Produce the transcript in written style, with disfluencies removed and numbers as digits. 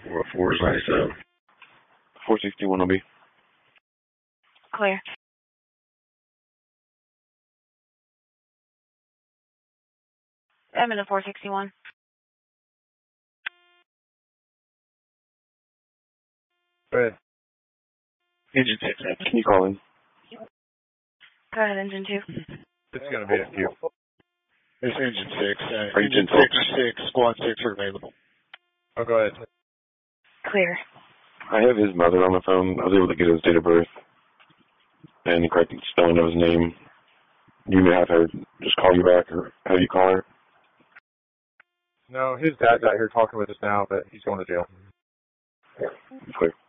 What 497? 461 will be. Clear. I'm in the 461. Go ahead. Engine 6, can you call in? Go ahead, engine 2. It's going to be a few. It's engine 6. Engine 6, squad 6 are available. Oh, go ahead. Clear. I have his mother on the phone. I was able to get his date of birth and the correct spelling of his name. You may have her just call you back, or how do you call her? No, his dad's out here talking with us now, but he's going to jail. Clear.